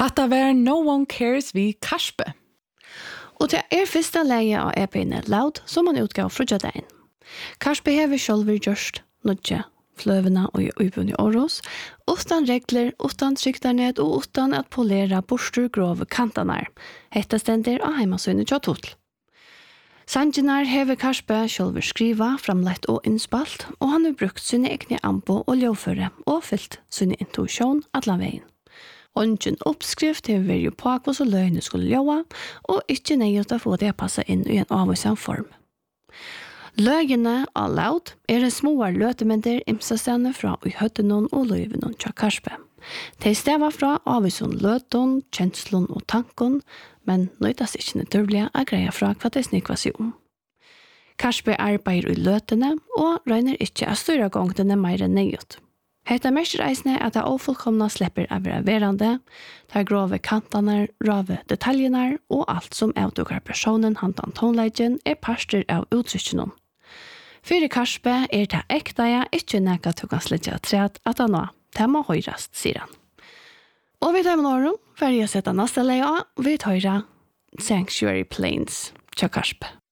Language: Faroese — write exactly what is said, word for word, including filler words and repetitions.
Hatta var No One Cares vi Kaspe. Og det er første leie av E P-ene Loud som man utgav fra Jadain. Kaspe hever sjølver gjørst nødje fløvene og ubunne åros, utan regler, utan tryktarnett og utan at polera borster grove kantanar. Hetta stender av heimasøyne tjåtotl. Sanjinar hever Kaspe sjølver skriva, framleit og innspalt, og han har brukt sine egne ambo og ljøføre og fyllt sine intuisjon atlanveien. Ongen oppskrift hever vært på hva så løgene skulle ljøa, og ikke nøyet å få det passe inn i en avvisan form. Løgene av Loud er en småar løtementer imsastene fra i høttenon og løyvenon tja Kaspe. De steva fra avvisan løton, kjenslon og tankon, men nøytas ikke naturlige å greie fra hva det snikva seg om. Kaspe arbeider i løtene, og regner ikke å styre gongtene mer enn nøyot. Hetta mest reisende at det ofullkomna slipper av være verande, der grove kantene, rave detaljerna og alt som avdukker personen handan tonleggen er parster av uttrykkene. Fyrir Kaspe er det ekta ja ikke nekka til å sletje træt at han nå, det må høyrast, sier han. Og vi tar med åren, for jeg setter neste leie av, vi tar Sanctuary Plains til Kaspe.